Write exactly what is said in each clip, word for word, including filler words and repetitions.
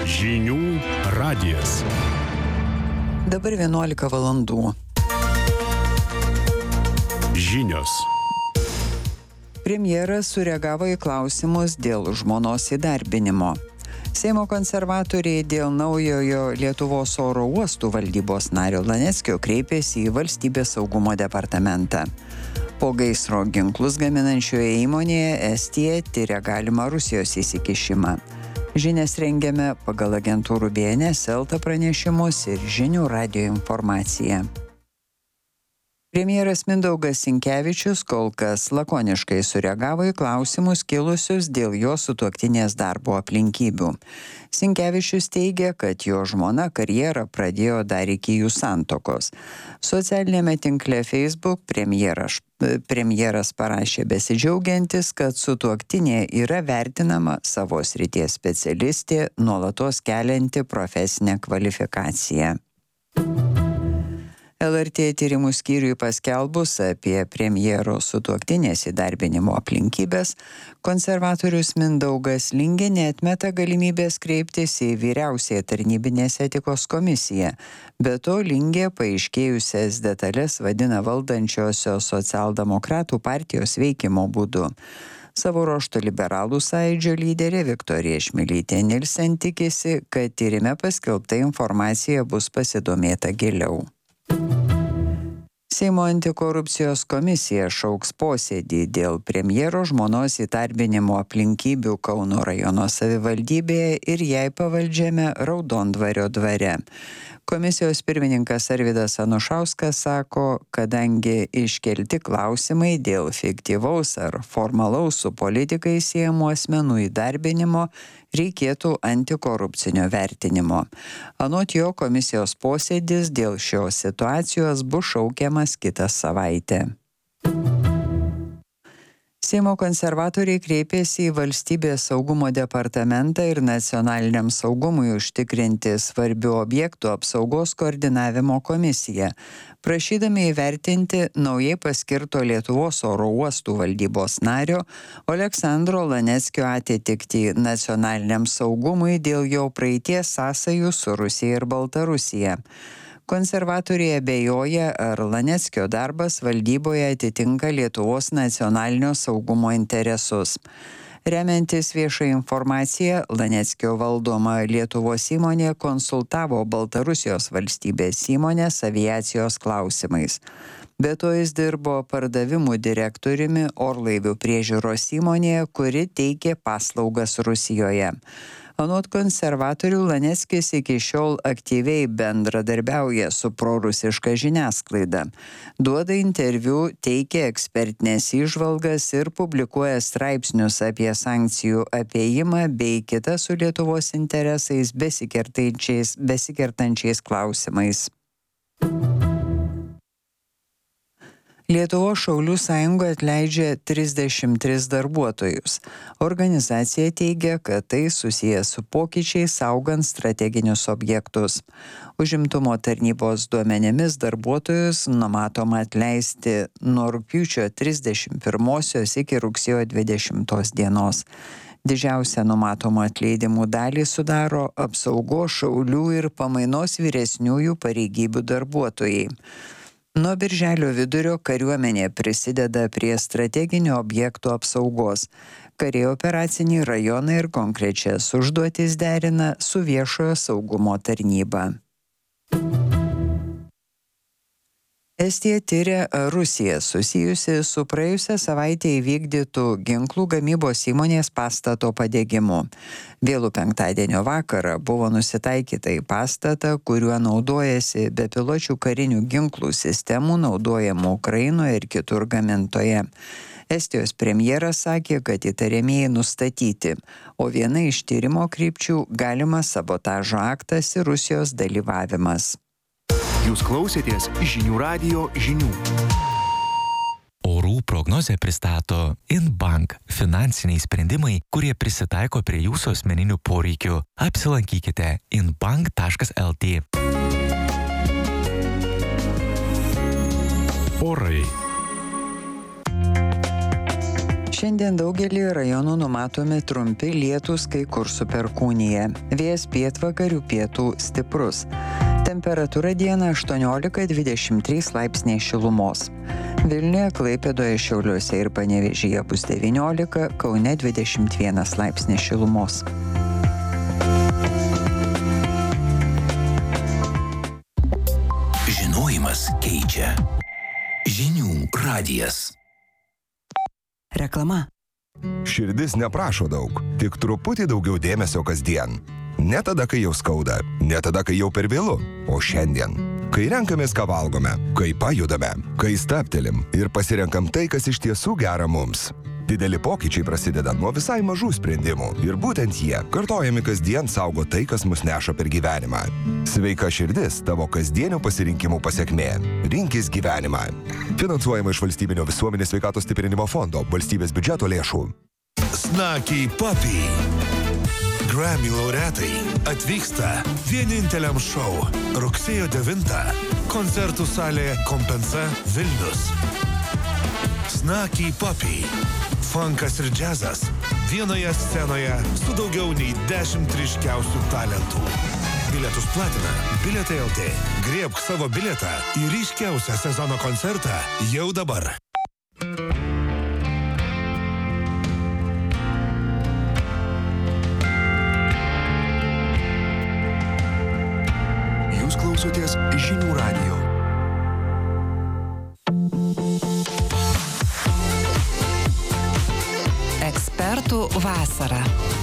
Žinių radijas. Dabar vienuolika valandų. Žinios. Premjeras sureagavo į klausimus dėl žmonos įdarbinimo. Seimo konservatoriai dėl naujojo Lietuvos oro uostų valdybos nario Laneckio kreipėsi į Valstybės saugumo departamentą. Po gaisro ginklus gaminančioje įmonėje Estija tiria galimą Rusijos įsikišimą. Žinias rengiame pagal agentūrų B N S, Elta pranešimus ir Žinių radijo informaciją. Premjeras Mindaugas Sinkevičius kol kas lakoniškai sureagavo į klausimus kilusius dėl jo sutuoktinės darbo aplinkybių. Sinkevičius teigia, kad jo žmona karjerą pradėjo dar iki jų santuokos. Socialinėme tinkle Facebook premjeras, premjeras parašė besidžiaugiantis, kad sutuoktinė yra vertinama savo srities specialistė, nuolatos kelianti profesinę kvalifikaciją. L R T tyrimų skyriui paskelbus apie premjero sutuoktinės įdarbinimo aplinkybės, konservatorius Mindaugas Lingė neatmeta galimybės kreiptis į Vyriausiąją tarnybinės etikos komisiją. Be to, Lingė paaiškėjusias detalės vadina valdančiosios socialdemokratų partijos veikimo būdu. Savo ruožtu liberalų sąjūdžio lyderė Viktorija Čmilytė Nilsen tikisi, kad tyrime paskelbta informacija bus pasidomėta giliau. Seimo antikorupcijos komisija šauks posėdį dėl premjero žmonos įdarbinimo aplinkybių Kauno rajono savivaldybėje ir jai pavaldžiame Raudondvario dvare. Komisijos pirmininkas Arvydas Anušauskas sako, kadangi iškelti klausimai dėl fiktyvaus ar formalaus su politikais siejamų asmenų įdarbinimo, reikėtų antikorupcinio vertinimo. Anot jo, komisijos posėdis dėl šios situacijos bus šaukiamas kitą savaitę. Seimo konservatoriai kreipėsi į Valstybės saugumo departamentą ir nacionaliniam saugumui užtikrinti svarbių objektų apsaugos koordinavimo komisiją, prašydami įvertinti naujai paskirto Lietuvos oro uostų valdybos nario Oleksandro Laneckio atitiktį nacionaliniam saugumui dėl jo praeities sąsajų su Rusija ir Baltarusija. Konservatoriai abejoja, ar Laneckio darbas valdyboje atitinka Lietuvos nacionalinio saugumo interesus. Remiantis viešą informaciją, Laneckio valdoma Lietuvos įmonė konsultavo Baltarusijos valstybės įmonės aviacijos klausimais. Be to jis dirbo pardavimų direktoriumi orlaivių priežiūros įmonėje, kuri teikė paslaugas Rusijoje. Anot konservatorių, Laneckis iki šiol aktyviai bendradarbiauja su prorusiška žiniasklaida. Duoda interviu, teikia ekspertinės įžvalgas ir publikuoja straipsnius apie sankcijų apėjimą bei kitas su Lietuvos interesais besikertančiais, besikertančiais klausimais. Lietuvos šaulių sąjunga atleidžia trisdešimt tris darbuotojus. Organizacija teigia, kad tai susijęs su pokyčiais saugant strateginius objektus. Užimtumo tarnybos duomenimis darbuotojus numatoma atleisti nuo rugpjūčio trisdešimt pirmosios iki rugsėjo dvidešimtos dienos. Didžiausią numatomą atleidimų dalį sudaro apsaugos šaulių ir pamainos vyresniųjų pareigybių darbuotojai. Nuo birželio vidurio kariuomenė prisideda prie strateginių objektų apsaugos. Kariai operacinį rajoną ir konkrečias užduotis derina su viešojo saugumo tarnyba. Estija tiria, ar Rusija susijusi su praėjusią savaitę įvykdytų ginklų gamybos įmonės pastato padegimu. Vėlų penktadienio vakarą buvo nusitaikyta į pastatą, kuriuo naudojasi bepiločių karinių ginklų sistemų naudojamų Ukrainoje ir kitur gamintoje. Estijos premjeras sakė, kad įtariamieji nustatyti, o viena iš tyrimo krypčių galimas sabotažo aktas ir Rusijos dalyvavimas. Jūs klausėtės Žinių radijo žinių. Orų prognozę pristato Inbank – finansiniai sprendimai, kurie prisitaiko prie jūsų asmeninių poreikių. Apsilankykite inbank taškas el tė. Orai. Šiandien daugelį rajonų numatomi trumpi lietūs, kai kur su perkūnija. Vėjas pietvakarių pietų stiprus. Temperatūra dieną aštuoniolika dvidešimt trys laipsniai šilumos. Vilniuje, Klaipėdoje, Šiauliuose ir Panevėžyje bus devyniolika, Kaune dvidešimt vienas laipsnis šilumos. Žinojimas keičia. Žinių radijas. Reklama. Širdis neprašo daug, tik truputį daugiau dėmesio kasdien. Ne tada, kai jau skauda, ne tada, kai jau per vėlu, o šiandien. Kai renkamės, ką valgome, kai pajudame, kai stabtelim ir pasirenkam tai, kas iš tiesų gera mums. Dideli pokyčiai prasideda nuo visai mažų sprendimų ir būtent jie, kartojami kasdien, saugo tai, kas mus neša per gyvenimą. Sveika širdis tavo kasdienių pasirinkimų pasekmė. Rinkis gyvenimą. Finansuojama iš Valstybinio visuomenės sveikatos stiprinimo fondo, valstybės biudžeto lėšų. Snakiai Papi. Grammy laureatai atvyksta vieninteliam šou rugsėjo devintą. Koncertų salė Kompensa Vilnius. Snakiai Papi. Funkas ir džiazas vienoje scenoje su daugiau nei dešimt ryškiausių talentų. Bilietus platina Bilietai L T. Griebk savo bilietą į ryškiausią sezono koncertą jau dabar. Jūs klausotės Žinių radijo. Ekspertų vasara.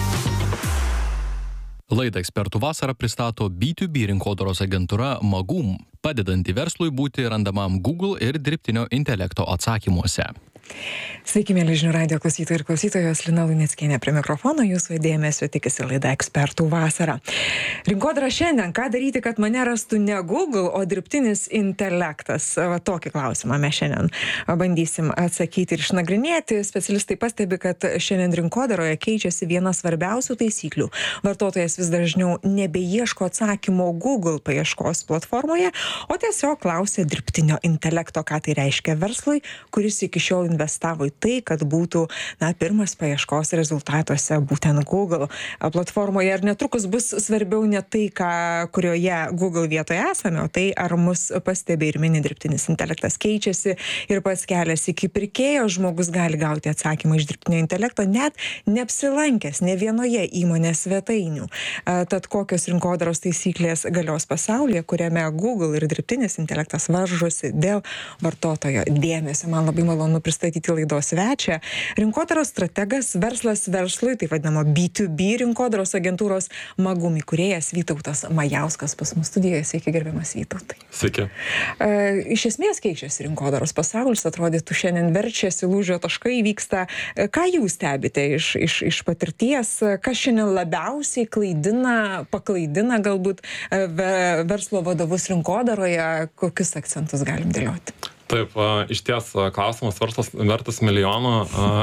Laidą Ekspertų vasarą pristato B du B rinkodaros agentūra Magum, padedanti verslui būti randamam Google ir dirbtinio intelekto atsakymuose. Sveiki, mėly Žinių radijo klausytojai ir klausytojos, Lina Luneckienė prie mikrofono, jūsų dėmesio tikisi laida Ekspertų vasara. Rinkodara šiandien, ką daryti, kad mane rastų ne Google, o dirbtinis intelektas? Va, tokį klausimą mes šiandien bandysim atsakyti ir išnagrinėti. Specialistai pastebi, kad šiandien rinkodaroje keičiasi viena svarbiausių taisyklių. Vartotojas vis dažniau nebeieško atsakymo Google paieškos platformoje, o tiesiog klausia dirbtinio intelekto, ką tai reiškia verslui, kuris iki šiol investavo į tai, kad būtų na, pirmas paieškos rezultatuose būtent Google platformoje. Ir netrukus bus svarbiau ne tai, ką, kurioje Google vietoje esame, o tai, ar mus pastebi ir mini dirbtinis intelektas keičiasi ir pats kelias iki pirkėjo. Žmogus gali gauti atsakymą iš dirbtinio intelekto, net neapsilankęs ne vienoje įmonės svetainių. Tad kokios rinkodaros taisyklės galios pasaulyje, kuriame Google ir dirbtinis intelektas varžosi dėl vartotojo dėmesio. Man labai malonu pristatyti laidos svečią. Rinkodaros strategas, verslas verslui, taip vadinamo B du B rinkodaros agentūros Magum įkūrėjas Vytautas Majauskas pas mus studijoje. Sveiki, gerbiamas Vytautai. Sveiki. E, iš esmės keičiasi rinkodaros pasaulis, atrodytų šiandien verčiasi, lūžio taškai vyksta. E, ką jūs stebite iš, iš, iš patirties, kas šiandien labiausiai klaidina, paklaidina galbūt ve, verslo vadovus rinkodaroje, kokius akcentus galim dėlioti? Taip, iš ties klausimas verslas vertas milijono.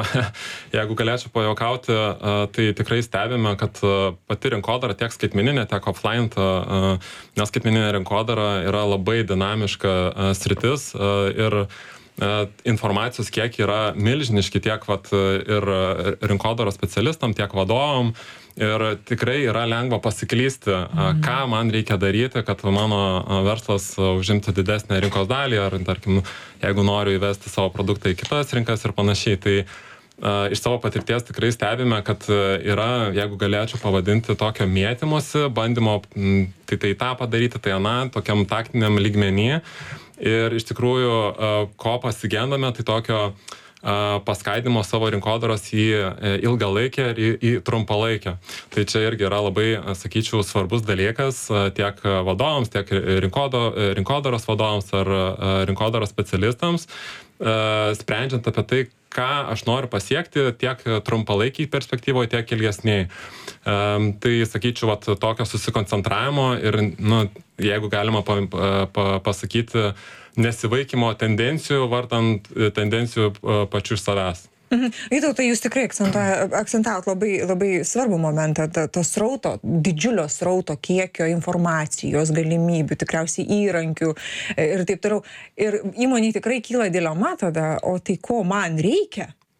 Jeigu galėčiau pajuokauti, tai tikrai stebime, kad pati rinkodara tiek skaitmeninė, tiek offline, nes skaitmeninė rinkodara yra labai dinamiška sritis ir informacijos kiek yra milžiniški tiek vat, ir rinkodaros specialistam, tiek vadovam. Ir tikrai yra lengva pasiklysti, mhm. ką man reikia daryti, kad mano verslas užimtų didesnę rinkos dalį, ar, tarkim, jeigu noriu įvesti savo produktą į kitas rinkas ir panašiai. Tai uh, iš savo patirties tikrai stebime, kad yra, jeigu galėčiau pavadinti tokio mėtymosi, bandymo m, tai tai tą padaryti, tai aną, tokiam taktiniam lygmenį. Ir iš tikrųjų, uh, ko pasigendame, tai tokio paskaidimo savo rinkodaros į ilgalaikę ir į, į trumpalaikę. Tai čia irgi yra labai, sakyčiau, svarbus dalykas tiek vadovams, tiek rinkodo, rinkodaros vadovams ar rinkodaros specialistams, sprendžiant apie tai, ką aš noriu pasiekti tiek trumpalaikiai perspektyvoje, tiek ilgesniai. Tai, sakyčiau, vat, tokio susikoncentravimo ir, nu, jeigu galima pa, pa, pasakyti, nesivaikymo tendencijų, vartant tendencijų pačių iš savęs. Mhm. Vytautai, jūs tikrai akcentavot labai, labai svarbų momentą, to srauto, didžiulio srauto kiekio informacijos, galimybių, tikriausiai įrankių ir taip toliau. Ir įmonei tikrai kyla dilema tada, o tai ko man reikia?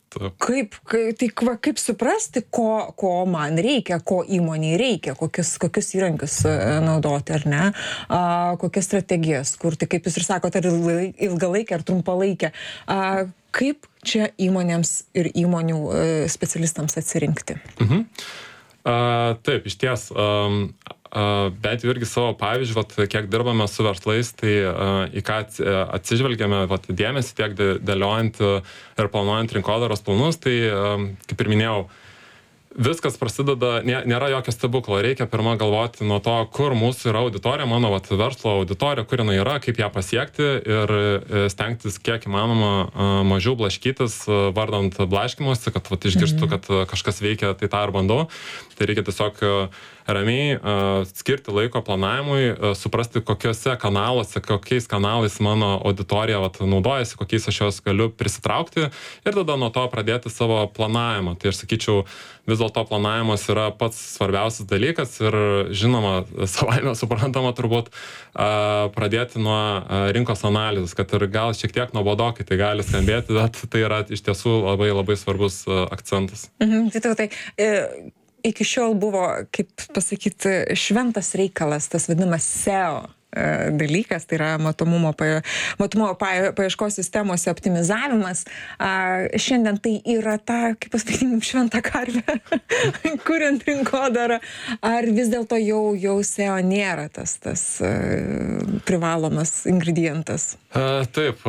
Kaip, kai, tai va, kaip suprasti, ko, ko man reikia, ko įmonėje reikia, kokius, kokius įrankius naudoti, ar ne, a, kokias strategijas kurti, kaip jūs ir sakote, ar ilgalaikė, ar trumpalaikė. A, kaip čia įmonėms ir įmonių specialistams atsirinkti? Mhm. A, taip, iš ties, um, Uh, bet jau irgi savo pavyzdžių, vat, kiek dirbame su verslais, tai uh, į ką atsižvelgiame vat, dėmesį tiek dėliojant ir planuojant rinkodaros planus, tai um, kaip ir minėjau, viskas prasideda, nė, nėra jokio stebuklo, reikia pirmą galvoti nuo to, kur mūsų yra auditorija, mano vat, verslo auditorija, kur jinai yra, kaip ją pasiekti ir stengtis kiek įmanoma uh, mažiau blaškytis, uh, vardant blaškymosi, kad vat, išgirstų, kad uh, kažkas veikia, tai tą ir bandau. Tai reikia tiesiog uh, ramiai uh, skirti laiko planavimui, uh, suprasti, kokiuose kanaluose, kokiais kanalais mano auditorija vat, naudojasi, kokiais aš jos galiu prisitraukti ir tada nuo to pradėti savo planavimą. Tai aš sakyčiau, vis dėlto planavimas yra pats svarbiausias dalykas ir žinoma, savaime suprantama turbūt uh, pradėti nuo uh, rinkos analizės, kad ir gal šiek tiek nuobodokai tai gali skambėti, bet tai yra iš tiesų labai labai svarbus uh, akcentas. Mhm, tai tai, e... Iki šiol buvo, kaip pasakyti, šventas reikalas, tas vadinamas S E O dalykas, tai yra matomumo, matomumo paieškos sistemose optimizavimas. Šiandien tai yra ta, kaip pasakyti, šventa karvė, kuriant rinkodarą. Ar vis dėlto jau, jau S E O nėra tas, tas privalomas ingredientas? Taip,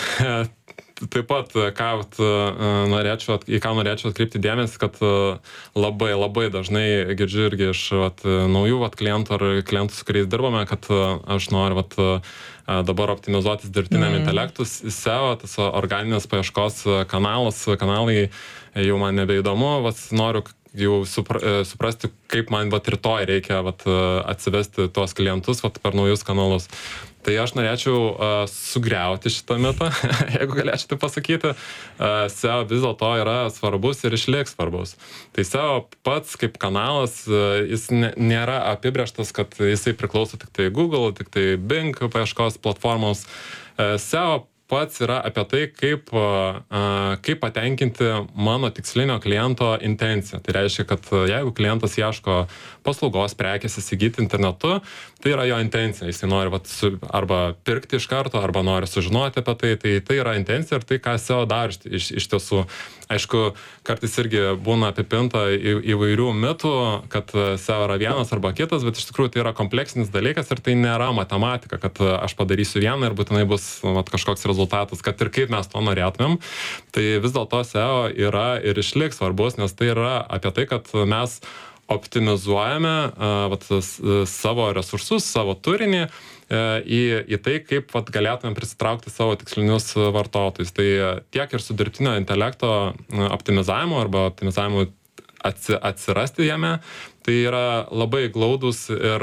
taip pat, ką norėčiau, į ką norėčiau atkreipti dėmesį, kad labai, labai dažnai girdžiu irgi iš vat, naujų vat, klientų ar klientų, su kuriais dirbame, kad aš noriu vat, dabar optimizuotis dirbtiniam mm. intelektus. S E O, tas organinės paieškos kanalas, kanalai jau man nebeįdomu, vat, noriu jau supra, suprasti, kaip man vat, rytoj reikia vat, atsivesti tuos klientus vat, per naujus kanalus. Tai aš norėčiau uh, sugriauti šitą mitą, jeigu galėčiau tai pasakyti. Uh, S E O vis dėlto yra svarbus ir išliks svarbus. Tai S E O pats kaip kanalas, uh, jis ne, nėra apibrėžtas, kad jisai priklauso tik tai Google, tik tai Bing paieškos platformos. Uh, S E O pats yra apie tai, kaip, uh, kaip patenkinti mano tikslinio kliento intenciją. Tai reiškia, kad jeigu klientas ieško paslaugos, prekės įsigyti internetu, tai yra jo intencija. Jis nori vat, su, arba pirkti iš karto, arba nori sužinoti apie tai. Tai, tai yra intencija ir tai, ką S E O daro iš, iš tiesų. Aišku, kartais irgi būna apipinta į, įvairių mitų, kad S E O yra vienas arba kitas, bet iš tikrųjų tai yra kompleksinis dalykas ir tai nėra matematika, kad aš padarysiu vieną ir būtinai bus vat, kažkoks rezultatas, kad ir kaip mes to norėtumėm. Tai vis dėlto S E O yra ir išliks svarbus, nes tai yra apie tai, kad mes optimizuojame uh, vat, savo resursus, savo turinį uh, į, į tai, kaip vat, galėtume prisitraukti savo tikslinius vartotojus. Tai tiek ir su dirbtinio intelekto optimizavimu arba optimizavimu atsi, atsirasti jame, tai yra labai glaudus ir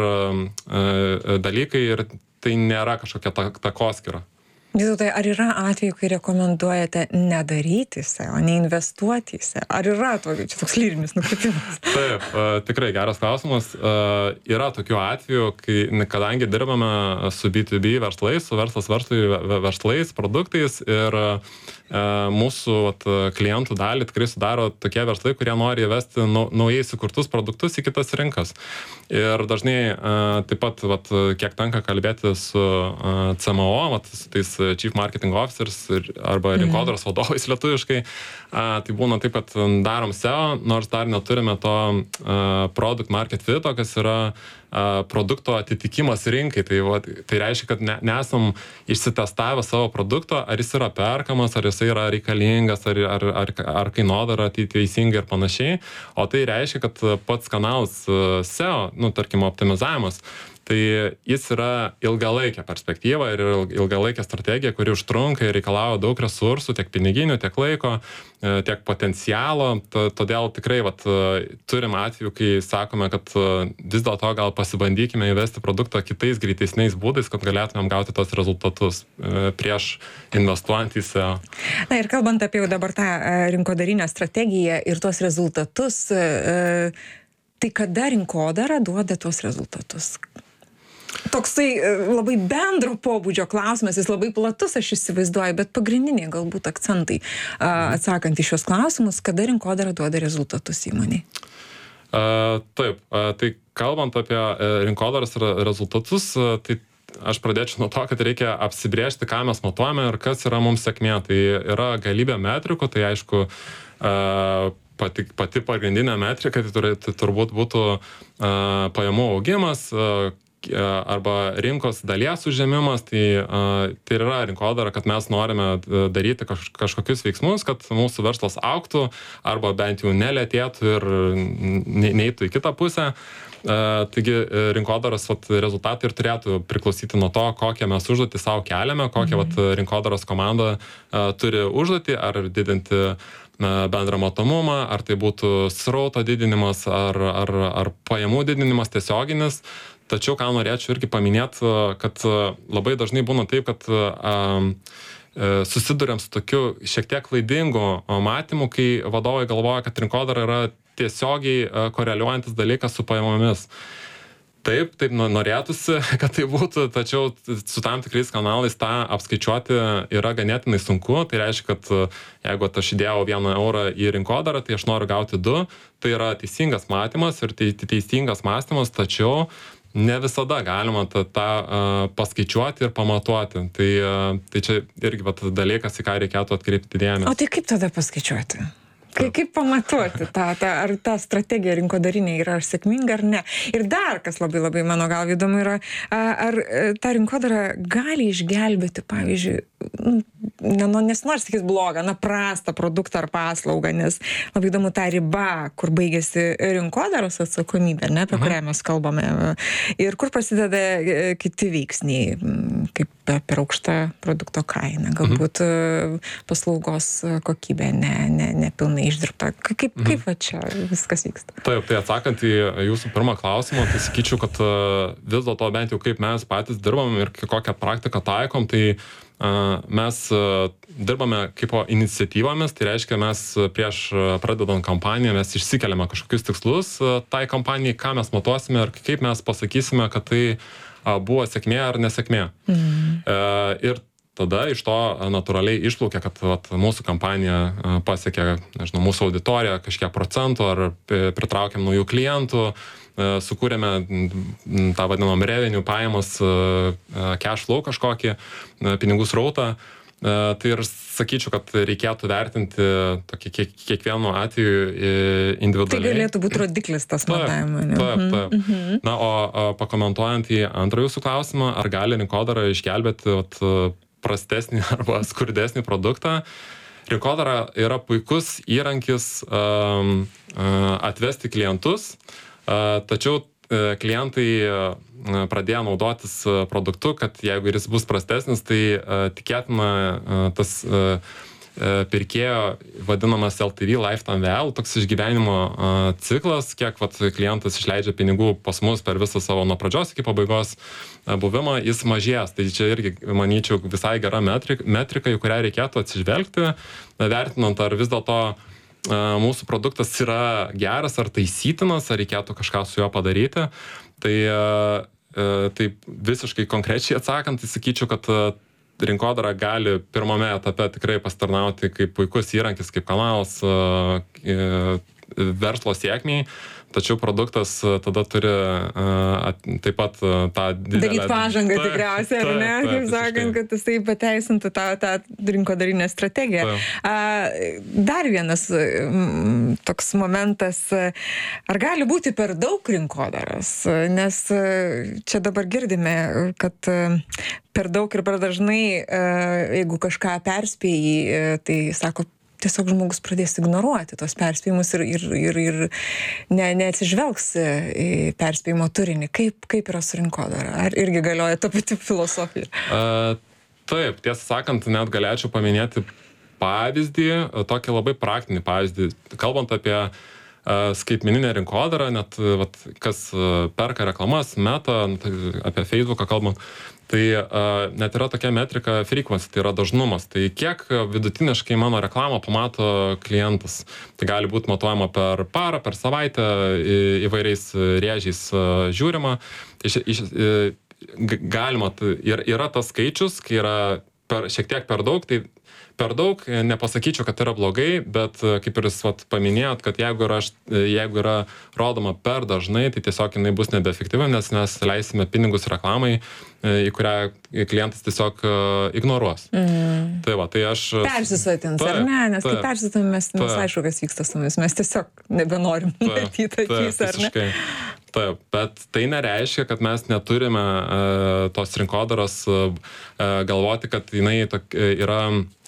uh, dalykai ir tai nėra kažkokia takoskyra. Vytautai, ar yra atveju, kai rekomenduojate nedaryti S E O, neinvestuoti į S E O? Ar yra to, čia toks lyrinis nukrypimas? Taip, tikrai geras klausimas. Yra tokių atvejų, kai, kadangi dirbame su B to B verslais, su verslas verslui verslais, produktais ir mūsų vat, klientų dalį tikrai sudaro tokie verslai, kurie nori įvesti naujai sukurtus produktus į kitas rinkas. Ir dažnai taip pat, vat, kiek tenka kalbėti su C M O, vat, su tais Chief Marketing Officers arba rinkodaros vadovais lietuviškai, tai būna taip, kad darom S E O, nors dar neturime to product market fito, kas yra produkto atitikimas rinkai. Tai, va, tai reiškia, kad ne, nesam išsitestavę savo produkto, ar jis yra perkamas, ar jis yra reikalingas, ar, ar, ar, ar kainodara teisingai ir panašiai. O tai reiškia, kad pats kanalas S E O, nu, tarkim, optimizavimas, tai jis yra ilgalaikė perspektyva ir ilgalaikė strategija, kuri užtrunka ir reikalauja daug resursų, tiek piniginių, tiek laiko, tiek potencialo. Todėl tikrai vat, turim atveju, kai sakome, kad vis dėlto gal pasibandykime įvesti produktą kitais greitesniais būdais, kad galėtumėm gauti tos rezultatus prieš investuojant į S E O. Na ir kalbant apie jau dabar tą rinkodarinę strategiją ir tuos rezultatus, tai kada rinkodara duoda tuos rezultatus? toksai labai bendro pobūdžio klausimas, jis labai platus, aš įsivaizduoju, bet pagrindiniai galbūt akcentai atsakant į šios klausimus, kada rinkodara duoda rezultatus įmonei. Uh, taip, uh, tai kalbant apie uh, rinkodaros rezultatus, uh, tai aš pradėčiau nuo to, kad reikia apsibrėžti, ką mes matuojame ir kas yra mums sėkmė. Tai yra galybė metrikų, tai aišku, uh, pati, pati pagrindinė metrika, tai, tur, tai turbūt būtų uh, pajamų augimas, uh, arba rinkos dalies užėmimas, tai, tai yra rinkodara, kad mes norime daryti kaž, kažkokius veiksmus, kad mūsų verslas augtų, arba bent jau nelėtėtų ir neitų į kitą pusę. Taigi rinkodaros vat, rezultatai ir turėtų priklausyti nuo to, kokią mes užduotį savo keliame, kokią vat, rinkodaros komanda turi užduotį, ar didinti bendrą matomumą, ar tai būtų srauto didinimas, ar, ar, ar pajamų didinimas tiesioginis. Tačiau, ką norėčiau irgi paminėti, kad labai dažnai būna taip, kad um, susiduriam su tokiu šiek tiek klaidingu matymu, kai vadovai galvoja, kad rinkodara yra tiesiogiai koreliuojantis dalykas su pajamomis. Taip, taip norėtųsi, kad tai būtų, tačiau su tam tikrais kanalais tą apskaičiuoti yra ganėtinai sunku. Tai reiškia, kad jeigu aš įdėjau vieną eurą į rinkodarą, tai aš noriu gauti du. Tai yra teisingas matymas ir teisingas mąstymas, tačiau ne visada galima tą, tą uh, paskaičiuoti ir pamatuoti. Tai, uh, tai čia irgi vat, dalykas, į ką reikėtų atkreipti dėmesį. O tai kaip tada paskaičiuoti? Kaip, kaip pamatuoti tą, tą, ar ta strategija rinkodarinė yra ar sėkminga ar ne? Ir dar, kas labai labai mano galva įdomu yra, ar ta rinkodara gali išgelbėti, pavyzdžiui, nu, nesinori sakyti blogą, na, prastą produktą ar paslaugą, nes labai įdomu ta riba, kur baigėsi rinkodaros atsakomybė, ne, apie kurią mes kalbame, ir kur prasideda kiti veiksniai, kaip per aukštą produkto kainą, galbūt mhm. paslaugos kokybė ne, ne, nepilnai išdirbta. Kaip, mhm. kaip va čia viskas vyksta? Taip, tai atsakant į jūsų pirmą klausimą, tai sakyčiau, kad vis dėlto bent jau kaip mes patys dirbam ir kokią praktiką taikom, tai mes dirbame kaip iniciatyvomis, tai reiškia, mes prieš pradedant kampaniją mes išsikeliame kažkokius tikslus tai kampanijai, ką mes matuosime ir kaip mes pasakysime, kad tai buvo sėkmė ar nesėkmė. Mm. Ir tada iš to natūraliai išplaukia, kad vat, mūsų kampanija pasiekė, nežinau, mūsų auditoriją kažkiek procentų, ar pritraukėm naujų klientų, sukūrėme tą vadinamą revenue pajamas, cash flow kažkokį, pinigų srautą. Tai ir sakyčiau, kad reikėtų vertinti tokį kiek, kiekvienu atveju individualiai. Tai galėtų būti rodiklis tas matavimo. Taip, taip. Mhm. Na, o, o pakomentuojant į antrą jūsų klausimą, ar gali rinkodara išgelbėti vat, prastesnį arba skurdesnį produktą. Rinkodara yra puikus įrankis um, atvesti klientus, uh, tačiau uh, klientai uh, pradėjo naudotis uh, produktu, kad jeigu jis bus prastesnis, tai uh, tikėtina uh, tas uh, pirkėjo vadinamas L T V, Lifetime Value, toks išgyvenimo uh, ciklas, kiek vat, klientas išleidžia pinigų pas mus per visą savo nuo pradžios iki pabaigos uh, buvimą, jis mažės. Tai čia irgi, manyčiau, visai gera metrika, metrika, į kurią reikėtų atsižvelgti, vertinant, ar vis dėlto uh, mūsų produktas yra geras, ar taisytinas, ar reikėtų kažką su juo padaryti. Tai, uh, uh, tai visiškai konkrečiai atsakant, tai sakyčiau, kad uh, rinkodara gali pirmame etape tikrai pasitarnauti kaip puikus įrankis, kaip kanalas verslo sėkmiai, tačiau produktas tada turi taip pat tą didelę... Daryti pažangą tikriausiai, ar ne? Taip, kaip sakant, kad jisai pateisintų tą, tą rinkodarinę strategiją. Taip. Dar vienas toks momentas, ar gali būti per daug rinkodaros? Nes čia dabar girdime, kad per daug ir per dažnai, jeigu kažką perspėjai, tai sako, tiesiog žmogus pradės ignoruoti tos perspėjimus ir, ir, ir, ir ne, neatsižvelgs į perspėjimo turinį. Kaip, kaip yra su rinkodara? Ar irgi galioja ta pati filosofija? Uh, taip, tiesą sakant, net galėčiau paminėti pavyzdį, tokį labai praktinį pavyzdį. Kalbant apie uh, skaitmeninę rinkodarą, net vat, kas perka reklamas, Meta, apie Facebooką kalbant, tai uh, net yra tokia metrika frequency, tai yra dažnumas. Tai kiek vidutiniškai mano reklamą pamato klientas. Tai gali būti matuojama per parą, per savaitę, į, įvairiais rėžiais uh, žiūrima. Iš, iš, galima, yra tas skaičius, kai yra per, šiek tiek per daug, tai per daug, nepasakyčiau, kad yra blogai, bet kaip ir jūs vat, paminėjot, kad jeigu yra, jeigu yra rodoma per dažnai, tai tiesiog jinai bus nebeefektyvi, nes mes leisime pinigus reklamai, į kurią klientas tiesiog ignoruos. Mm. Tai va, tai aš... Persisotins, ar ne? Nes kai persisotins, mes, mes aišku, kas vyksta su mumis, mes tiesiog nebenorim matyti akys, ar ne? Taip, bet tai nereiškia, kad mes neturime uh, tos rinkodaros uh, galvoti, kad jinai tok, yra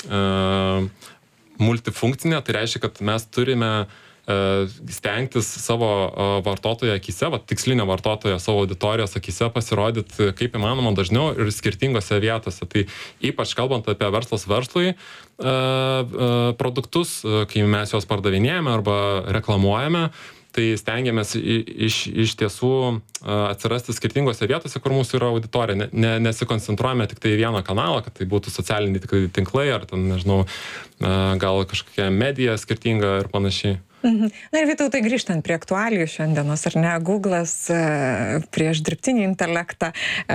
uh, multifunkcinė, tai reiškia, kad mes turime uh, stengtis savo uh, vartotojo akise, va, tikslinio vartotojo savo auditorijos akise pasirodyti kaip įmanoma dažniau ir skirtingose vietose. Tai ypač kalbant apie verslas verslui uh, uh, produktus, uh, kai mes juos pardavinėjame arba reklamuojame, tai stengiamės iš, iš tiesų atsirasti skirtingose vietose, kur mūsų yra auditorija. Ne, ne, nesikoncentruojame tik tai vieną kanalą, kad tai būtų socialiniai tinklai, ar ten, nežinau, gal kažkokia medija skirtinga ir panašiai. Mhm. Na ir Vytautai, grįžtant prie aktualijų šiandienos, ar ne, Google'as prieš dirbtinį intelektą.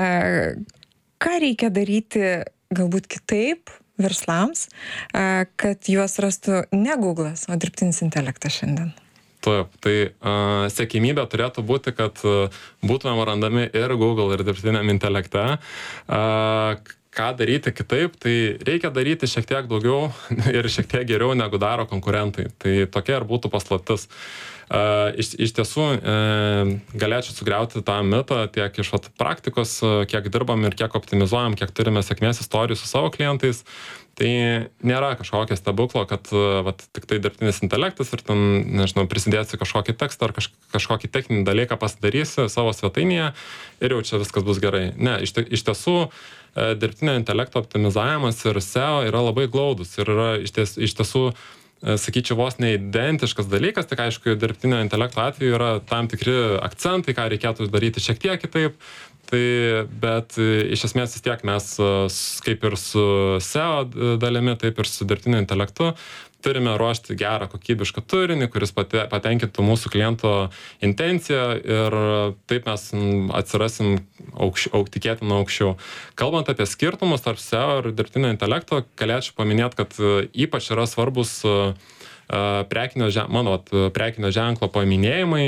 Ką reikia daryti galbūt kitaip verslams, kad juos rastų ne Google'as, o dirbtinis intelektas šiandien? Taip, tai uh, siekiamybė turėtų būti, kad uh, būtumėm randami ir Google, ir dirbtiniam intelekte. Uh, ką daryti kitaip, tai reikia daryti šiek tiek daugiau ir šiek tiek geriau, negu daro konkurentai. Tai tokia ir būtų paslaptis. Uh, iš, iš tiesų, uh, galėčiau sugriauti tą mitą tiek iš vat, praktikos, uh, kiek dirbam ir kiek optimizuojam, kiek turime sėkmės istorijų su savo klientais. Tai nėra kažkokio stebuklo, kad vat, tik tai dirbtinis intelektas ir ten, nežinau, prisidėsi kažkokį tekstą ar kaž, kažkokį techninį dalyką pasidarysi savo svetainėje ir jau čia viskas bus gerai. Ne, iš, iš tiesų dirbtinio intelekto optimizavimas ir S E O yra labai glaudus ir yra iš, ties, iš tiesų, sakyčiau, vos neidentiškas dalykas, tik aišku, dirbtinio intelekto atveju yra tam tikri akcentai, ką reikėtų daryti šiek tiek kitaip. Tai, bet iš esmės vis tiek mes kaip ir su S E O dalimi, taip ir su dirbtiniu intelektu turime ruošti gerą kokybišką turinį, kuris pate, patenkintų mūsų kliento intenciją ir taip mes atsirasim aukš, auk, tikėtina aukščiau. Kalbant apie skirtumus tarp S E O ir dirbtinio intelekto, galėčiau paminėti, kad ypač yra svarbus prekinio, mano prekinio ženklo paminėjimai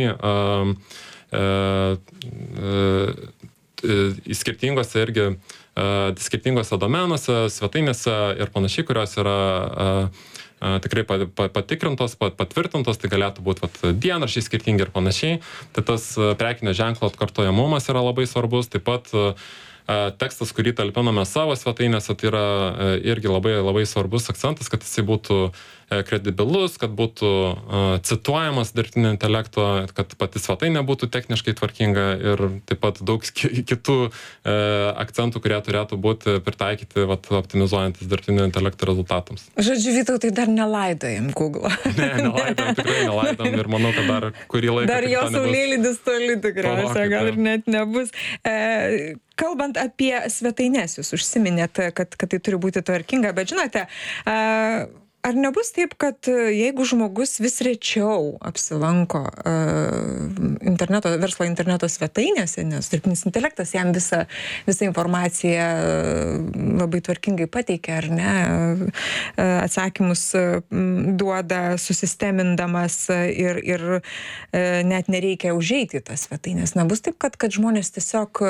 į skirtingose irgi skirtingose domenuose, svetainėse ir panašiai, kurios yra tikrai patikrintos, patvirtintos, tai galėtų būti vat, dienraščiai skirtingi ir panašiai. Tai tas prekinio ženklo atkartojamumas yra labai svarbus. Taip pat tekstas, kurį talpiname savo svetainėse, tai yra irgi labai, labai svarbus akcentas, kad jisai būtų kredibilus, kad būtų cituojamas dirbtinio intelekto, kad pati svetainė būtų techniškai tvarkinga ir taip pat daug kitų akcentų, kurie turėtų būti pritaikyti vat, optimizuojantis dirbtinio intelekto rezultatams. Žodžiu, Vytautai, dar nelaidojam Google. Ne, nelaidojam, tikrai nelaidojam ir manau, kad dar kurį laiką... Dar jo saulėlydis toli tikriausiai, gal ir net nebus. E, kalbant apie svetaines, jūs užsiminėt, kad, kad tai turi būti tvarkinga, bet žinote, e, ar nebus taip, kad jeigu žmogus vis rečiau apsilanko uh, interneto, verslo interneto svetainėse, nes dirbtinis intelektas jam visą, visą informaciją labai tvarkingai pateikia, ar ne, uh, atsakymus uh, duoda susistemindamas ir, ir uh, net nereikia užeiti į tas svetainės. Nebus taip, kad, kad žmonės tiesiog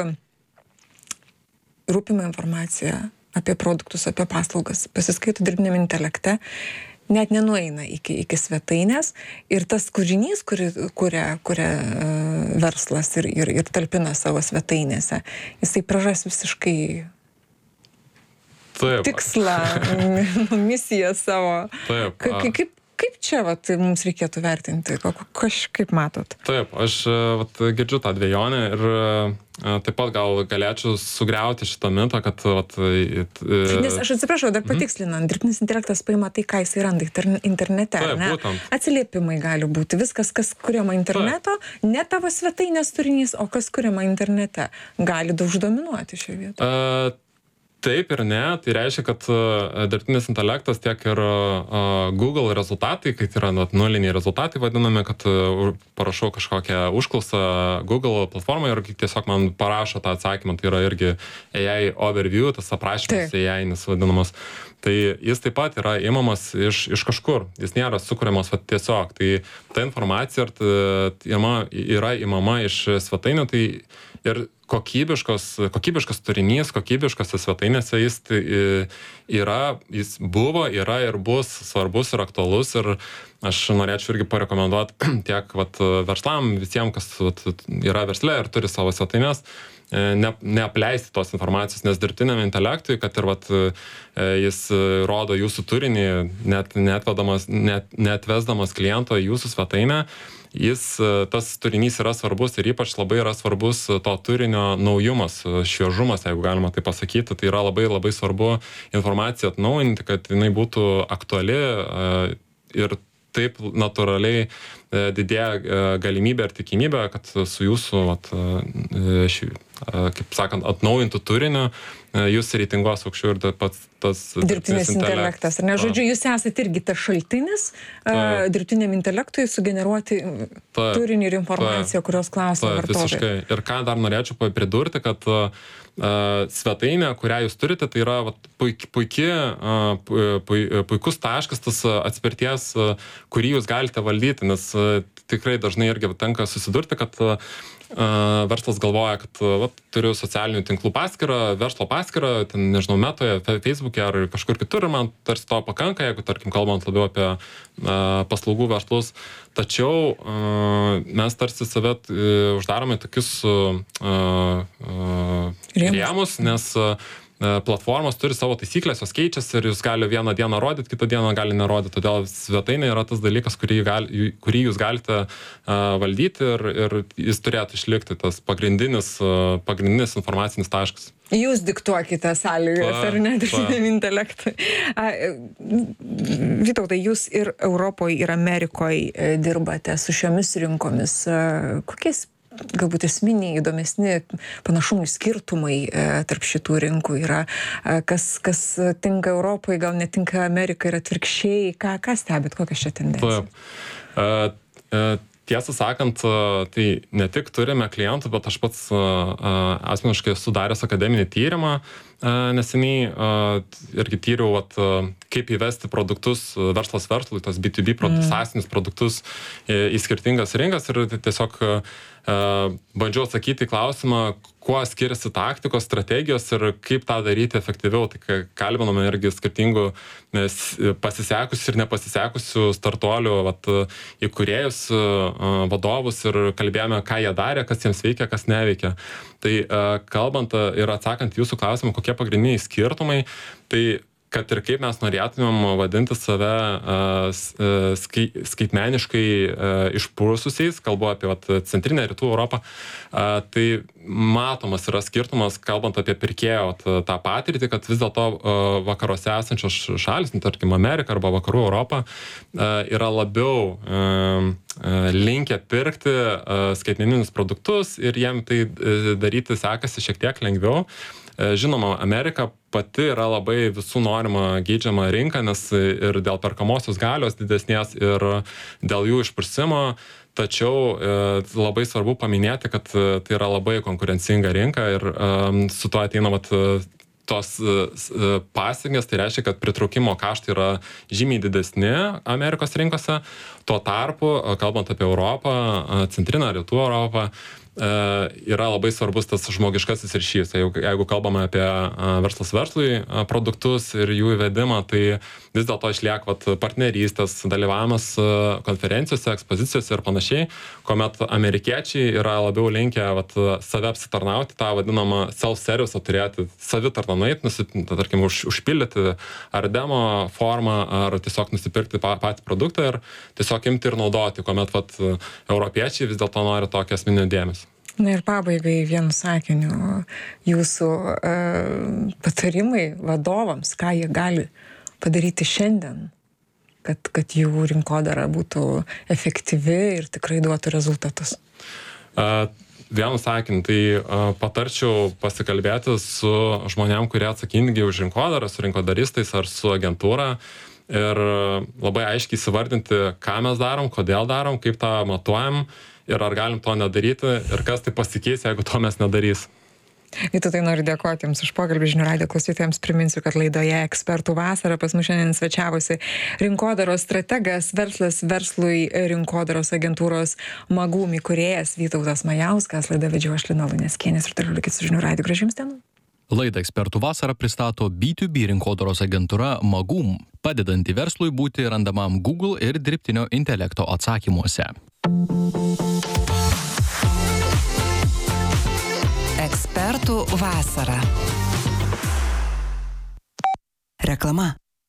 rūpima informaciją apie produktus, apie paslaugas, pasiskaito dirbtiniam intelekte, net nenueina iki, iki svetainės ir tas kūrinys, kurį kuria, kuria uh, verslas ir, ir, ir talpina savo svetainėse, jisai praras visiškai Taip. tikslą, misiją savo. Taip. Ka, kaip, kaip čia vat, mums reikėtų vertinti? Kažkaip matot? Taip, aš vat, girdžiu tą dvejonę ir taip pat gal galėčiau sugriauti šitą mitą, kad... Vat, it, Nes aš atsiprašau, dar patikslinant, mm. dirbtinis intelektas paima tai, ką jisai randa internete, Taip, ar ne? Būtent. Atsiliepimai gali būti, viskas, kas kuriama interneto, Taip. ne tavo svetainės turinys, o kas kuriama internete, gali daug dominuoti šioje vietoje. Uh, Taip ir ne, tai reiškia, kad dirbtinis intelektas tiek ir Google rezultatai, kai yra nuliniai rezultatai vadinami, kad parašau kažkokią užklausą Google platformą ir tiesiog man parašo tą atsakymą, tai yra irgi A I overview, tas aprašymas A I-nis vadinamas. Tai jis taip pat yra imamas iš, iš kažkur, jis nėra sukuriamas va, tiesiog. Tai ta informacija yra imama iš svetainių, tai ir kokybiškos, kokybiškas turinys, kokybiškose svetainėse jis tai yra, jis buvo, yra ir bus svarbus ir aktualus. Ir aš norėčiau irgi parekomenduoti tiek vat, verslam, visiems, kas vat, yra versle ir turi savo svetainės, ne, neapleisti tos informacijos, nes dirbtiniam intelektui, kad ir vat, jis rodo jūsų turinį, net, netvedamas, net, netvesdamas kliento į jūsų svetainę, jis, tas turinys yra svarbus ir ypač labai yra svarbus to turinio naujumas, šviežumas, jeigu galima tai pasakyti. Tai yra labai labai svarbu informaciją atnaujinti, kad jinai būtų aktuali ir taip natūraliai didėja galimybė ir tikimybė, kad su jūsų, vat, ši, kaip sakant, atnaujintų turiniu jūs reitinguos aukščiau ir pats tas dirbtinis intelektas. Ar ne? Žodžiu, jūs esate irgi tas šaltinis uh, dirbtiniam intelektui sugeneruoti ta, turinį ir informaciją, ta, kurios klausia vartotojai. Visiškai. Ir ką dar norėčiau pridurti, kad uh, svetainė, kurią jūs turite, tai yra vat, puiki, puiki, uh, pu, puikus taškas tas atspirties, uh, kurį jūs galite valdyti, nes uh, tikrai dažnai irgi tenka susidurti, kad uh, verslas galvoja, kad va, turiu socialinių tinklų paskyrą, verslo paskyrą, ten, nežinau, Metoje, Facebook'e ar kažkur kitur, ir man tarsi to pakanka, jeigu, tarkim, kalbant labiau apie a, paslaugų verslus. Tačiau a, mes tarsi save a, uždarome tokius a, a, rėmus, nes a, platformos turi savo taisyklės, jos keičiasi ir jūs gali vieną dieną rodyti, kitą dieną gali nerodyti. Todėl svetainė yra tas dalykas, kurį, gali, kurį jūs galite uh, valdyti ir, ir jis turėtų išlikti tas pagrindinis, uh, pagrindinis informacinis taškas. Jūs diktuokite sąlygas, ar ne, dirbtiniam intelektui. Vytautai, jūs ir Europoje, ir Amerikoje dirbate su šiomis rinkomis. Kokiais galbūt esminiai, įdomesni panašumai, skirtumai e, tarp šitų rinkų yra, e, kas, kas tinka Europoje, gal netinka Amerikai ir atvirkščiai, ką, ką stebit, kokias čia tendencija? Taip. E, e, tiesą sakant, tai ne tik turime klientų, bet aš pats e, asmeniškai esu daręs akademinį tyrimą, e, neseniai e, irgi tyriau, vat, kaip įvesti produktus verslas verslui, tos B to B produktus, mm. asinius produktus į, į skirtingas rinkas ir tiesiog Uh, bandžiau atsakyti į klausimą, kuo skiriasi taktikos, strategijos ir kaip tą daryti efektyviau. Tai kalbinome irgi skirtingų pasisekusių ir nepasisekusių startuolių vat, įkūrėjus, uh, vadovus ir kalbėjome, ką jie darė, kas jiems veikia, kas neveikia. Tai uh, kalbant ir atsakant jūsų klausimą, kokie pagrindiniai skirtumai, tai kad ir kaip mes norėtumėm vadinti save uh, skai, skaitmeniškai uh, išprususiais, kalbu apie vat, centrinę rytų Europą, uh, tai matomas yra skirtumas, kalbant apie pirkėjo vat, tą patirtį, kad vis dėlto uh, vakaruose esančios šalis, tarkim Amerika arba vakarų Europa, uh, yra labiau uh, linkę pirkti uh, skaitmeninius produktus ir jiem tai uh, daryti sekasi šiek tiek lengviau. Žinoma, Amerika pati yra labai visų norima geidžiama rinka, nes ir dėl perkamosios galios didesnės ir dėl jų išprusimo, tačiau e, labai svarbu paminėti, kad tai yra labai konkurencinga rinka ir e, su to ateina vat, tos e, pasiekmės, tai reiškia, kad pritraukimo kaštai yra žymiai didesni Amerikos rinkose, tuo tarpu, kalbant apie Europą, centrinę rytų Europą, yra labai svarbus tas žmogiškasis ryšys. Jeigu, jeigu kalbame apie verslas verslui produktus ir jų įvedimą, tai vis dėlto išlieka vat, partnerystės, dalyvavimas konferencijose, ekspozicijose ir panašiai, kuomet amerikiečiai yra labiau linkę vat, save apsitarnauti, tą vadinamą self-service, turėti savitarną nueiti, tarkim, už, užpildyti ar demo formą, ar tiesiog nusipirkti pa, patį produktą ir tiesiog imti ir naudoti, kuomet vat, europiečiai vis dėlto nori tokio asmeninio dėmesio. Na ir pabaigai vienu sakiniu jūsų e, patarimai vadovams, ką jie gali padaryti šiandien, kad, kad jų rinkodara būtų efektyvi ir tikrai duotų rezultatus. Uh, vienu sakiniu, tai uh, patarčiau pasikalbėti su žmonėm, kurie atsakingi už rinkodarą, su rinkodaristais ar su agentūra ir labai aiškiai įsivardinti, ką mes darom, kodėl darom, kaip tą matuojam ir ar galim to nedaryti ir kas tai pasikeis, jeigu to mes nedarys. Vytautai, noriu dėkoti Jums už pokalbį. Žinių radijo klausytojams priminsiu, kad laidoje Ekspertų vasara pas mus šiandien svečiavosi rinkodaros strategas, verslas verslui rinkodaros agentūros Magum įkūrėjas Vytautas Majauskas. Laidą vedžiau aš Lina Luneckienė ir toliau likit su Žinių radiju. Gražių Jums dienų. Laidą Ekspertų vasara pristato B du B rinkodaros agentūra Magum, padedanti verslui būti randamam Google ir dirbtinio intelekto atsakymuose. Ekspertų vasara. Reklama.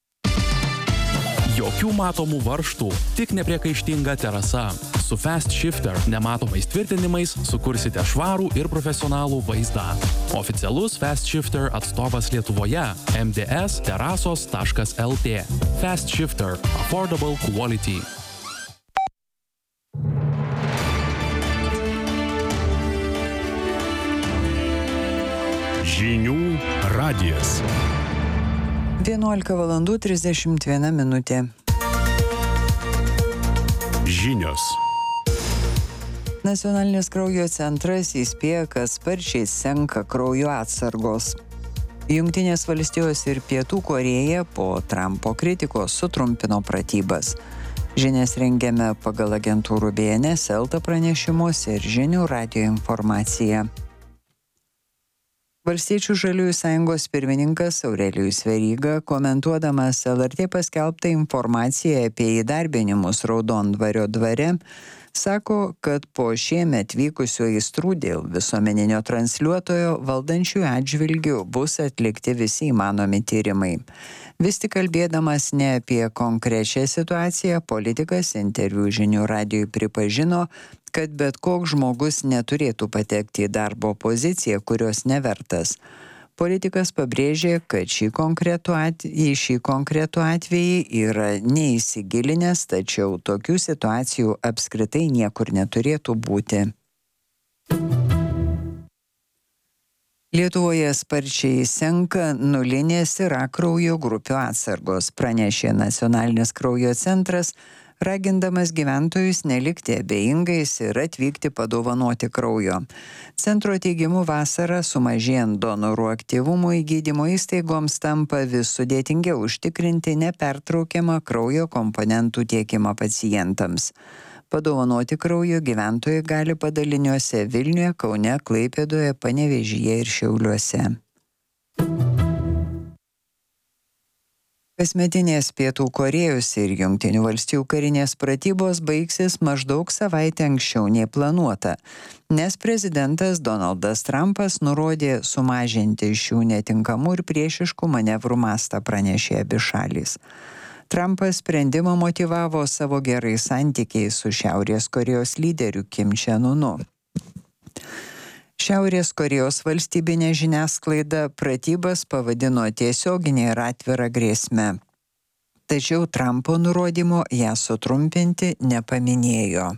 Jokių matomų varžtų, tik nepriekaištinga terasa. Su Fast Shifter nematomais tvirtinimais sukursite švarų ir profesionalų vaizdą. Oficialus Fast Shifter atstovas Lietuvoje m d s terasos taškas l t. Fast Shifter – Affordable Quality. Žinių radijas. vienuolika valandų trisdešimt viena minutė. Žinios. Nacionalinis kraujo centras įspėja, kad sparčiai senka kraujo atsargos. Jungtinės valstijos ir Pietų Korėja po Trumpo kritikos sutrumpino pratybas. Žinias rengiame pagal agentūrų B N S, Elta pranešimus ir Žinių radijo informaciją. Valstiečių žaliųjų sąjungos pirmininkas Aurelijus Veryga, komentuodamas L R T paskelbtą informaciją apie įdarbinimus Raudondvario dvare, sako, kad po šiemet vykusių aistrų dėl visuomeninio transliuotojo valdančiųjų atžvilgių bus atlikti visi įmanomi tyrimai. Vis tik kalbėdamas ne apie konkrečią situaciją, politikas interviu Žinių radijui pripažino, kad bet koks žmogus neturėtų patekti į darbo poziciją, kurios nevertas. Politikas pabrėžė, kad šį konkretų atvejį, šį konkretų atvejį yra neįsigilinęs, tačiau tokių situacijų apskritai niekur neturėtų būti. Lietuvoje sparčiai senka nulinės ir A kraujo grupių atsargos, pranešė Nacionalinis kraujo centras, ragindamas gyventojus nelikti abejingais ir atvykti padovanoti kraujo. Centro teigimu vasarą sumažėjant donorų aktyvumui gydymo įstaigoms tampa vis sudėtingiau užtikrinti nepertraukiamą kraujo komponentų tiekimą pacientams. Padovanoti kraujo gyventojai gali padaliniuose Vilniuje, Kaune, Klaipėdoje, Panevėžyje ir Šiauliuose. Kasmetinės Pietų Korėjos ir Jungtinių valstijų karinės pratybos baigsis maždaug savaitę anksčiau nei planuota, nes prezidentas Donaldas Trumpas nurodė sumažinti šių netinkamų ir priešiškų manevrų mastą, pranešė abi šalys. Trumpas sprendimą motyvavo savo gerais santykiais su Šiaurės Korėjos lyderiu Kim Čen-unu. Šiaurės Korėjos valstybinė žiniasklaida pratybas pavadino tiesioginė ir atvira grėsme. Tačiau Trumpo nurodymo ją sutrumpinti nepaminėjo.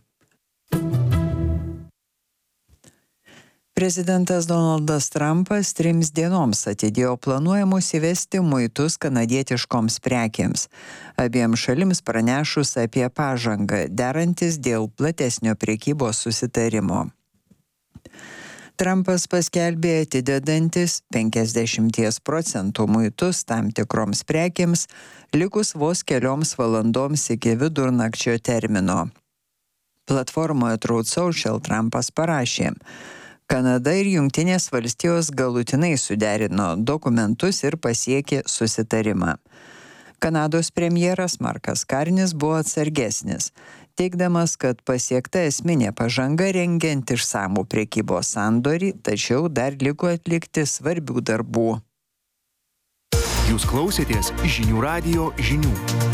Prezidentas Donaldas Trumpas trims dienoms atidėjo planuojamus įvesti muitus kanadietiškoms prekėms. Abiem šalims pranešus apie pažangą, derantis dėl platesnio prekybos susitarimo. Trumpas paskelbė atidedantis penkiasdešimt procentų muitus tam tikroms prekėms, likus vos kelioms valandoms iki vidurnakčio termino. Platformoje Truth Social Trumpas parašė: Kanada ir Jungtinės valstijos galutinai suderino dokumentus ir pasiekė susitarimą. Kanados premjeras Markas Karnis buvo atsargesnis, teigdamas, kad pasiekta esminė pažanga rengiant išsamų prekybos sandorį, tačiau dar liko atlikti svarbių darbų. Jūs klausėtės Žinių radijo žinių.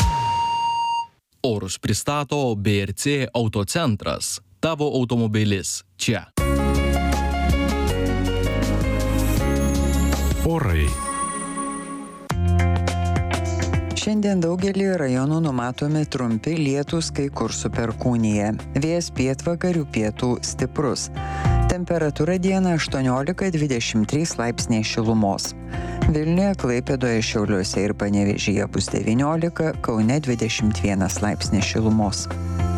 Orus pristato B R C Autocentras. Tavo automobilis čia. Orai. Šiandien daugelį rajonų numatomi trumpi lietūs, kai kur su perkūnija. Vėjas pietvakarių pietų stiprus. Temperatūra dieną aštuoniolika dvidešimt trys laipsniai šilumos. Vilniuje, Klaipėdoje, Šiauliuose ir Panevėžyje bus devyniolika, Kaune dvidešimt vienas laipsnis šilumos.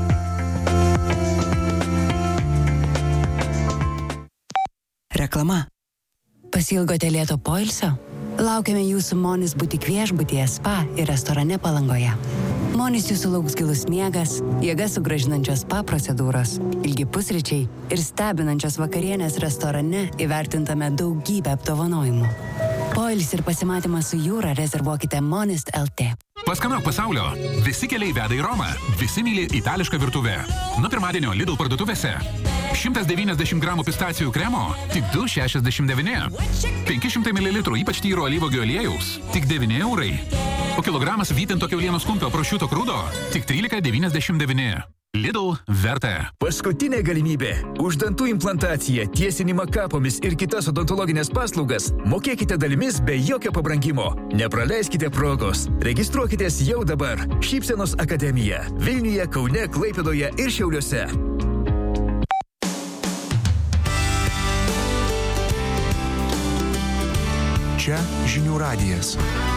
Reklama. Pasilgote lėto poilsio? Laukiame jūsų Monis butik viešbutyje, spa ir restorane Palangoje. Monis jūsų lauks gilus miegas, jėgas sugrąžinančios spa procedūros, ilgi pusryčiai ir stebinančios vakarienės restorane įvertintame daugybę apdovanojimų. Poilsį ir pasimatymą su jūra rezervuokite Monist L T. Paskanauk pasaulio. Visi keliai veda į Romą. Visi myli itališką virtuvę. Nuo pirmadienio Lidl parduotuvėse. šimtas devyniasdešimt gramų pistacijų kremo tik du šešiasdešimt devyni. penki šimtai mililitrų ypač tyro alyvuogių aliejaus tik devyni eurai. O kilogramas vytinto kiaulienos kumpio prosciutto krūdo tik trylika devyniasdešimt devyni. Lidl verta. Paskutinė galimybė. Už dantų implantaciją, tiesinimą kapomis ir kitas odontologinės paslaugas mokėkite dalimis be jokio pabrangimo. Nepraleiskite progos. Registruokitės jau dabar. Šypsenos akademija. Vilniuje, Kaune, Klaipėdoje ir Šiauliuose. Čia Žinių radijas.